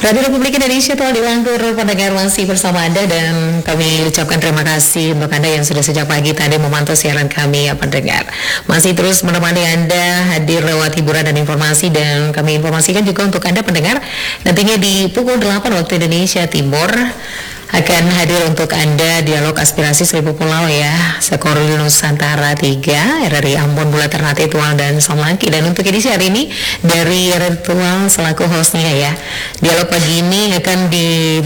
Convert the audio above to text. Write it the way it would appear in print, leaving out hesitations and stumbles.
Radio Republik Indonesia telah dilangkur pendengar masih bersama Anda dan kami ucapkan terima kasih untuk Anda yang sudah sejak pagi tadi memantau siaran kami ya pendengar. Masih terus menemani Anda hadir lewat hiburan dan informasi dan kami informasikan juga untuk Anda pendengar nantinya di pukul 8 waktu Indonesia Timur akan hadir untuk Anda dialog aspirasi Seribu Pulau ya Sekoril Nusantara 3 RRI Ambon Bulat Ternate Tual dan Somlaki. Dan untuk edisi hari ini dari RRI Tual selaku hostnya ya, dialog pagi ini akan di